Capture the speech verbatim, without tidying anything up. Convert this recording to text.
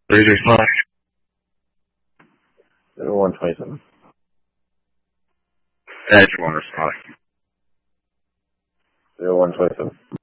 three six five. zero one twenty-seven. Edge one responding. zero one twenty-seven.